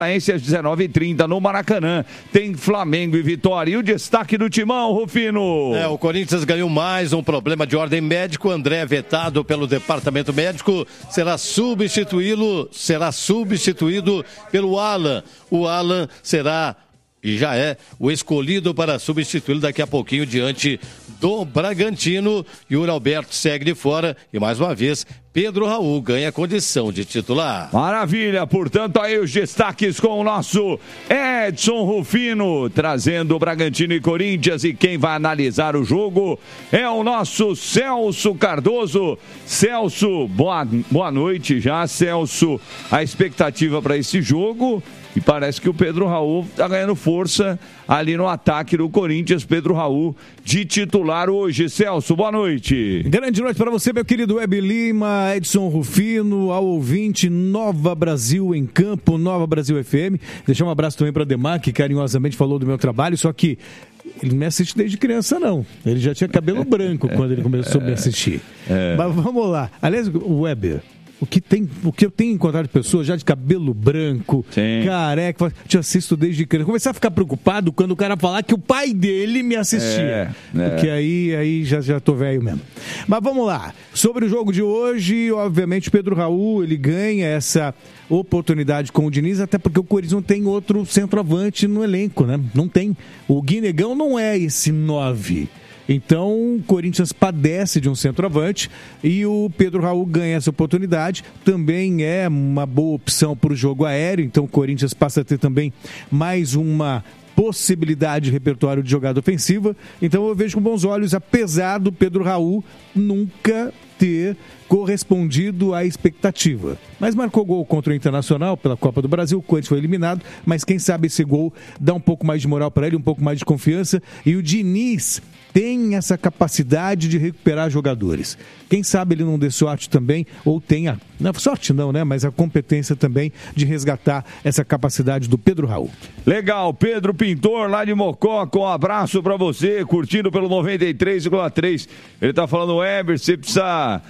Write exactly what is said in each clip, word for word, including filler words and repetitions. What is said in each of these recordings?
às dezenove e trinta no Maracanã. Tem Flamengo e Vitória. E o destaque do Timão, Rufino. É, o Corinthians ganhou mais um problema de ordem médico. André, vetado pelo departamento médico, será substituído, será substituído pelo Alan. O Alan será e já é o escolhido para substituí-lo daqui a pouquinho diante do Bragantino. Yuri Alberto segue de fora e, mais uma vez, Pedro Raul ganha a condição de titular. Maravilha, portanto, aí os destaques com o nosso Edson Rufino, trazendo o Bragantino e Corinthians, e quem vai analisar o jogo é o nosso Celso Cardoso. Celso, boa, boa noite já, Celso. A expectativa para esse jogo... E parece que o Pedro Raul está ganhando força ali no ataque do Corinthians. Pedro Raul de titular hoje. Celso, boa noite. Grande noite para você, meu querido Web Lima, Edson Rufino, ao ouvinte Nova Brasil em Campo, Nova Brasil F M. Deixar um abraço também para Demar, que carinhosamente falou do meu trabalho, só que ele não me assiste desde criança, não. Ele já tinha cabelo branco quando ele começou a me assistir. É. Mas vamos lá. Aliás, o Weber... O que, tem, o que eu tenho encontrado de pessoas já de cabelo branco, Sim. careca, te assisto desde criança. Comecei a ficar preocupado quando o cara falar que o pai dele me assistia. É, é. Porque aí, aí já, já tô velho mesmo. Mas vamos lá. Sobre o jogo de hoje, obviamente o Pedro Raul, ele ganha essa oportunidade com o Diniz, até porque o Corinthians não tem outro centroavante no elenco, né? Não tem. O Guinegão não é esse nove. Então, o Corinthians padece de um centroavante e o Pedro Raul ganha essa oportunidade. Também é uma boa opção para o jogo aéreo, então o Corinthians passa a ter também mais uma possibilidade de repertório de jogada ofensiva. Então eu vejo com bons olhos, apesar do Pedro Raul nunca ter correspondido à expectativa. Mas marcou gol contra o Internacional pela Copa do Brasil, o Corinthians foi eliminado, mas quem sabe esse gol dá um pouco mais de moral para ele, um pouco mais de confiança, e o Diniz tem essa capacidade de recuperar jogadores. Quem sabe ele não dê sorte também, ou tenha, não, sorte não, né? Mas a competência também de resgatar essa capacidade do Pedro Raul. Legal, Pedro Pintor, lá de Mococa, um abraço pra você, curtindo pelo noventa e três vírgula três. Ele tá falando, Weber, você precisa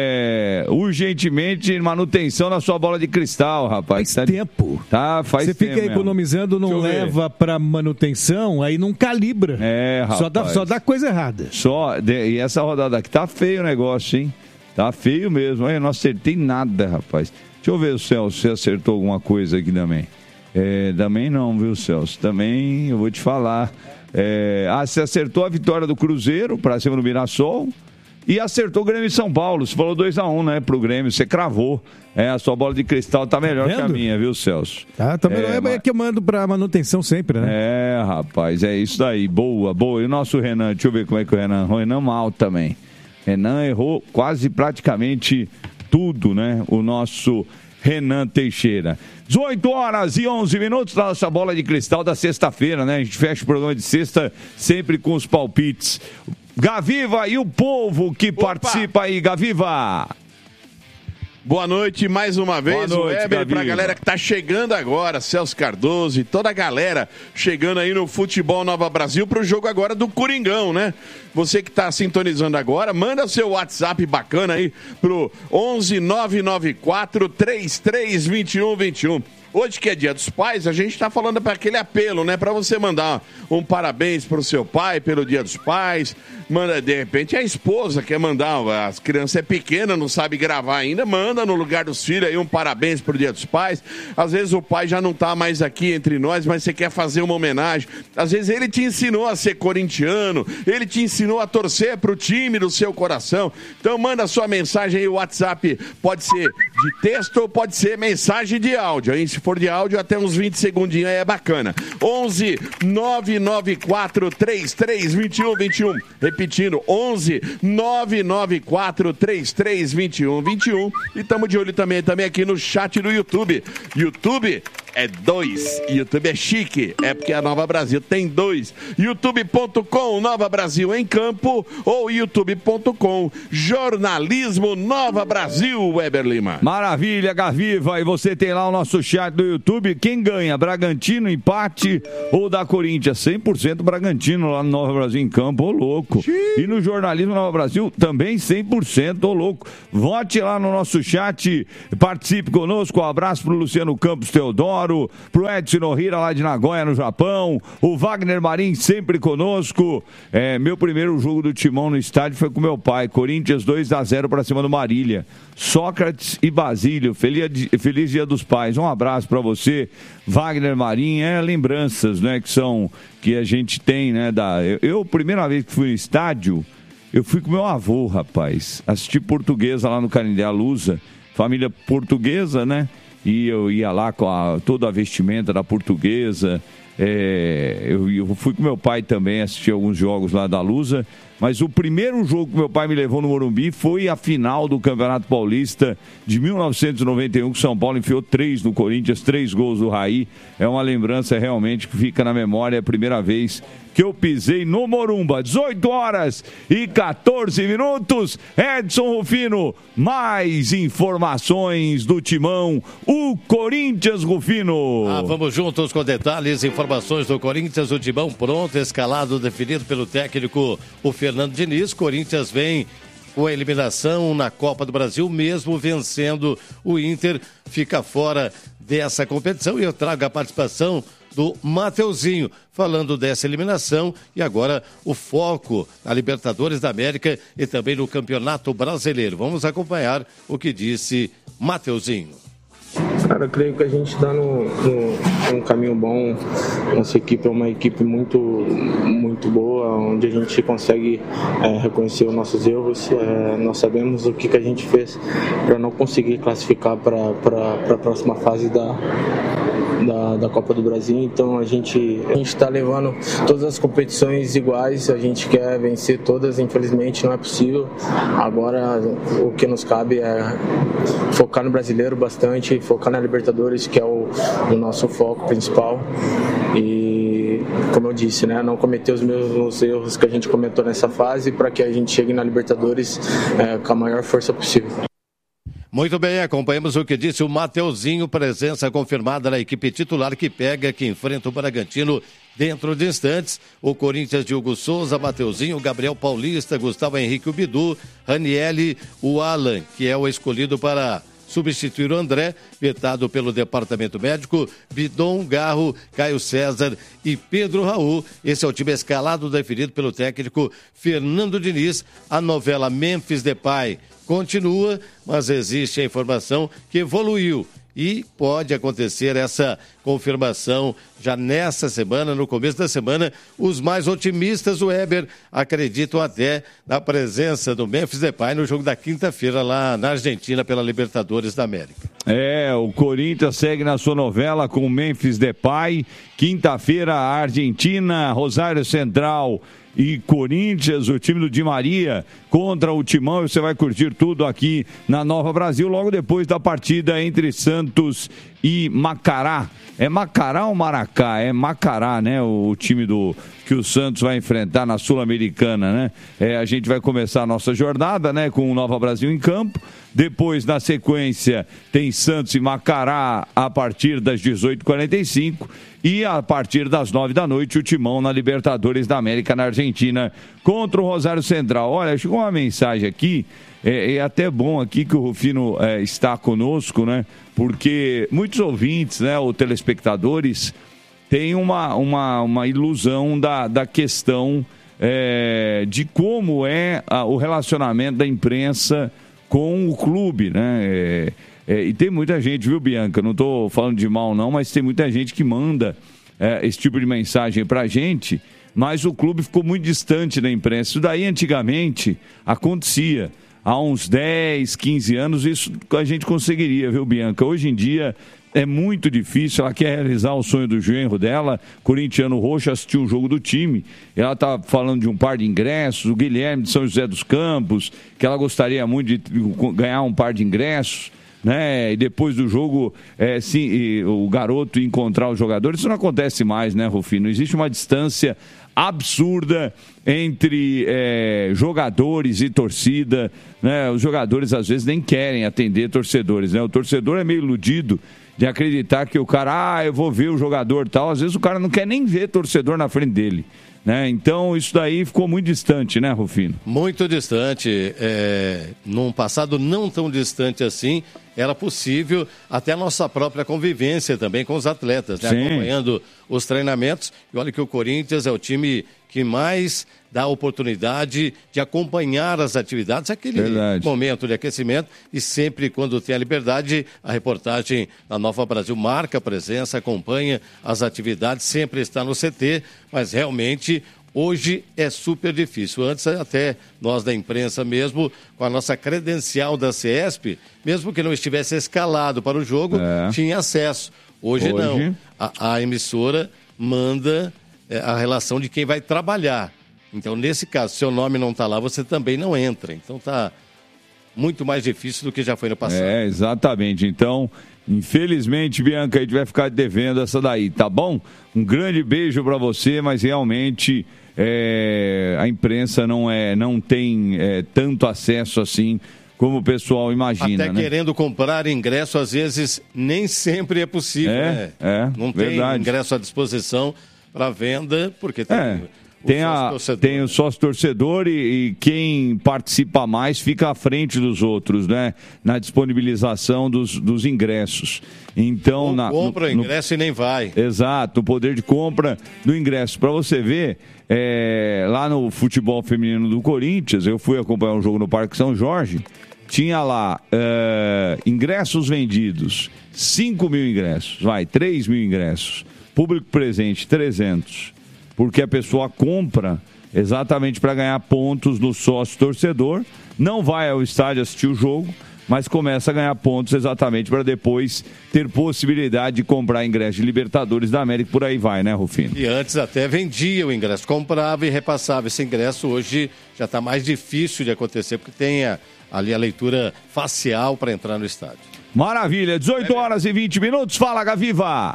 é, urgentemente manutenção na sua bola de cristal, rapaz. Faz tá, tempo. Tá, faz você tempo. Você fica economizando, não leva pra manutenção, aí não calibra. É, rapaz. Só dá, só dá coisa errada. Só, e essa rodada aqui tá feio o negócio, hein? Tá feio mesmo. Eu não acertei nada, rapaz. Deixa eu ver o Celso, se acertou alguma coisa aqui também. É, também não, viu, Celso? Também eu vou te falar. É, ah, você acertou a vitória do Cruzeiro pra cima do Mirassol e acertou o Grêmio de São Paulo. Você falou dois a um, né, pro Grêmio. Você cravou. É, a sua bola de cristal tá melhor tá que a minha, viu, Celso? Tá, tá melhor. É, mas... é que eu mando pra manutenção sempre, né? É, rapaz, é isso daí. Boa, boa. E o nosso Renan, deixa eu ver como é que o Renan... O Renan mal também. Renan errou quase praticamente tudo, né? O nosso Renan Teixeira. dezoito horas e onze minutos da nossa bola de cristal da sexta-feira, né? A gente fecha o programa de sexta sempre com os palpites. Gaviva e o povo que Opa. participa aí, Gaviva! Boa noite mais uma vez, Boa noite, o Weber, pra galera que tá chegando agora, Celso Cardoso e toda a galera chegando aí no Futebol Nova Brasil pro jogo agora do Coringão, né? Você que tá sintonizando agora, manda seu WhatsApp bacana aí pro onze nove nove quatro três três dois um dois um. Hoje que é Dia dos Pais, a gente tá falando para aquele apelo, né? Para você mandar um parabéns pro seu pai pelo Dia dos Pais. Manda, de repente, a esposa quer mandar, as crianças é pequena, não sabe gravar ainda, manda no lugar dos filhos aí um parabéns pro Dia dos Pais. Às vezes o pai já não tá mais aqui entre nós, mas você quer fazer uma homenagem. Às vezes ele te ensinou a ser corintiano, ele te ensinou a torcer pro time do seu coração. Então manda sua mensagem aí, o WhatsApp pode ser de texto ou pode ser mensagem de áudio, hein? Se for de áudio, até uns vinte segundinhos aí é bacana. onze nove nove quatro três três dois um dois um. Repetindo, onze nove nove quatro três três dois um dois um. E estamos de olho também, também aqui no chat do YouTube. YouTube é dois. YouTube é chique. É porque a Nova Brasil tem dois. youtube ponto com Nova Brasil em Campo ou youtube ponto com Jornalismo Nova Brasil, Weber Lima. Maravilha, Gaviva. E você tem lá o nosso chat do YouTube. Quem ganha? Bragantino, empate ou da Corinthians? cem por cento Bragantino lá no Nova Brasil em Campo, ô louco. Sim. E no Jornalismo Nova Brasil também cem por cento, ô louco. Vote lá no nosso chat, participe conosco. Um abraço pro Luciano Campos Teodoro. adoro. Pro Edson Nohira lá de Nagoya, no Japão. O Wagner Marim sempre conosco. É, meu primeiro jogo do Timão no estádio foi com meu pai. Corinthians dois a zero para cima do Marília. Sócrates e Basílio. Feliz, feliz Dia dos Pais. Um abraço para você, Wagner Marim. É lembranças, né, que são que a gente tem, né, da eu, eu primeira vez que fui no estádio, eu fui com meu avô, rapaz. Assisti Portuguesa lá no Canindé, a Lusa, família portuguesa, né? E eu ia lá com a, toda a vestimenta da Portuguesa. É, eu, eu fui com meu pai também assistir alguns jogos lá da Lusa. Mas o primeiro jogo que meu pai me levou no Morumbi foi a final do Campeonato Paulista de mil novecentos e noventa e um, que São Paulo enfiou três no Corinthians, três gols do Raí. É uma lembrança realmente que fica na memória, é a primeira vez que eu pisei no Morumba. dezoito horas e quatorze minutos. Edson Rufino, mais informações do Timão, o Corinthians, Rufino. Ah, vamos juntos com detalhes, informações do Corinthians, o Timão pronto, escalado, definido pelo técnico, o Fernando Diniz. Corinthians vem com a eliminação na Copa do Brasil, mesmo vencendo o Inter, fica fora dessa competição. E eu trago a participação do Mateuzinho, falando dessa eliminação e agora o foco na Libertadores da América e também no Campeonato Brasileiro. Vamos acompanhar o que disse Mateuzinho. Cara, eu creio que a gente está no, no, num caminho bom. Nossa equipe é uma equipe muito, muito boa, onde a gente consegue é, reconhecer os nossos erros. É, nós sabemos o que, que a gente fez para não conseguir classificar para a próxima fase da, da, da Copa do Brasil. Então a gente a gente está levando todas as competições iguais, a gente quer vencer todas, infelizmente não é possível. Agora o que nos cabe é focar no brasileiro bastante, focar na Libertadores, que é o, o nosso foco principal. E, como eu disse, né, não cometer os mesmos erros que a gente cometeu nessa fase, para que a gente chegue na Libertadores é, com a maior força possível. Muito bem, acompanhamos o que disse o Mateuzinho, presença confirmada na equipe titular que pega, que enfrenta o Bragantino dentro de instantes. O Corinthians de Hugo Souza, Mateuzinho, Gabriel Paulista, Gustavo Henrique, o Bidu, Ranielli, o Alan, que é o escolhido para substituir o André, vetado pelo departamento médico, Bidon, Garro, Caio César e Pedro Raul. Esse é o time escalado definido pelo técnico Fernando Diniz. A novela Memphis Depay continua, mas existe a informação que evoluiu e pode acontecer essa confirmação já nessa semana, no começo da semana. Os mais otimistas, o Weber, acreditam até na presença do Memphis Depay no jogo da quinta-feira lá na Argentina pela Libertadores da América. É, o Corinthians segue na sua novela com o Memphis Depay. Quinta-feira, Argentina, Rosário Central e Corinthians, o time do Di Maria contra o Timão. Você vai curtir tudo aqui na Nova Brasil, logo depois da partida entre Santos e Macará. É Macará ou Maracá? É Macará, né? O, o time do que o Santos vai enfrentar na Sul-Americana, né? É, a gente vai começar a nossa jornada, né? Com o Nova Brasil em campo. Depois, na sequência, tem Santos e Macará a partir das dezoito e quarenta e cinco. E a partir das nove da noite, o Timão na Libertadores da América, na Argentina, contra o Rosário Central. Olha, chegou uma mensagem aqui, é, é até bom aqui que o Rufino é, está conosco, né? Porque muitos ouvintes, né, ou telespectadores, têm uma, uma, uma ilusão da, da questão é, de como é a, o relacionamento da imprensa com o clube, né? É, é, e tem muita gente, viu, Bianca? Não estou falando de mal, não, mas tem muita gente que manda é, esse tipo de mensagem pra gente, mas o clube ficou muito distante da imprensa. Isso daí, antigamente, acontecia. Há uns dez, quinze anos, isso a gente conseguiria, viu, Bianca? Hoje em dia é muito difícil. Ela quer realizar o sonho do genro dela, corintiano roxo, assistir um jogo do time. Ela está falando de um par de ingressos, o Guilherme de São José dos Campos, que ela gostaria muito de ganhar um par de ingressos, né? E depois do jogo, é, sim, o garoto encontrar os jogadores. Isso não acontece mais, né, Rufino? Existe uma distância absurda entre é, jogadores e torcida, né? Os jogadores às vezes nem querem atender torcedores, né? O torcedor é meio iludido de acreditar que o cara, ah, eu vou ver o jogador tal. Às vezes o cara não quer nem ver torcedor na frente dele, né? Então isso daí ficou muito distante, né, Rufino? Muito distante. É, num passado não tão distante assim, era possível até a nossa própria convivência também com os atletas, né? Acompanhando os treinamentos. E olha que o Corinthians é o time que mais dá a oportunidade de acompanhar as atividades, aquele Verdade. momento de aquecimento, e sempre quando tem a liberdade, a reportagem da Nova Brasil marca a presença, acompanha as atividades, sempre está no C T, mas realmente hoje é super difícil. Antes até nós da imprensa mesmo, com a nossa credencial da CESP, mesmo que não estivesse escalado para o jogo, é. tinha acesso. Hoje, hoje... não. A, a emissora manda é, a relação de quem vai trabalhar. Então, nesse caso, seu nome não está lá, você também não entra. Então, está muito mais difícil do que já foi no passado. É, exatamente. Então, infelizmente, Bianca, a gente vai ficar devendo essa daí, tá bom? Um grande beijo para você, mas realmente é, a imprensa não, é, não tem é, tanto acesso assim como o pessoal imagina. Até né? querendo comprar ingresso, às vezes, nem sempre é possível. É, né? é, não verdade. tem ingresso à disposição para venda, porque tem... É. Tem, a, tem o sócio torcedor e, e quem participa mais fica à frente dos outros, né? Na disponibilização dos, dos ingressos. Então, Ou na, compra o ingresso no, e nem vai. Exato, o poder de compra do ingresso. Para você ver, é, lá no futebol feminino do Corinthians, eu fui acompanhar um jogo no Parque São Jorge, tinha lá é, ingressos vendidos, cinco mil ingressos, vai, três mil ingressos. Público presente, trezentos. Porque a pessoa compra exatamente para ganhar pontos no sócio torcedor, não vai ao estádio assistir o jogo, mas começa a ganhar pontos exatamente para depois ter possibilidade de comprar ingresso de Libertadores da América, por aí vai, né, Rufino? E antes até vendia o ingresso, comprava e repassava esse ingresso, hoje já está mais difícil de acontecer, porque tem a, ali a leitura facial para entrar no estádio. Maravilha, dezoito horas e vinte minutos, fala, Gaviva!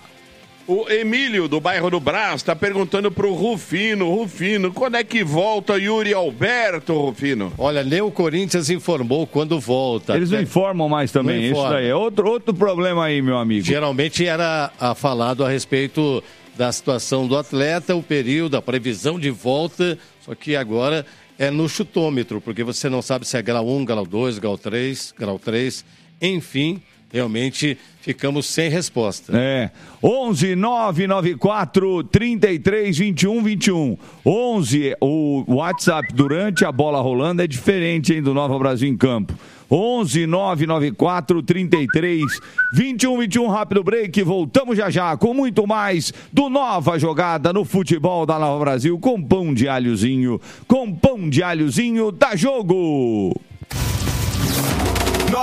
O Emílio, do bairro do Brás, está perguntando para o Rufino, Rufino, quando é que volta Yuri Alberto, Rufino? Olha, nem o Corinthians informou quando volta. Eles não informam mais também, isso daí é outro, outro problema aí, meu amigo. Geralmente era a, falado a respeito da situação do atleta, o período, a previsão de volta, só que agora é no chutômetro, porque você não sabe se é grau um, grau dois, grau três, grau três, enfim... Realmente ficamos sem resposta. É. onze nove nove quatro, trinta e três, vinte e um, vinte e um. onze, o WhatsApp durante a bola rolando é diferente, hein, do Nova Brasil em Campo. onze nove nove quatro, trinta e três, vinte e um, vinte e um, rápido break. Voltamos já já com muito mais do Nova Jogada no futebol da Nova Brasil com pão de alhozinho, com pão de alhozinho da Jogo.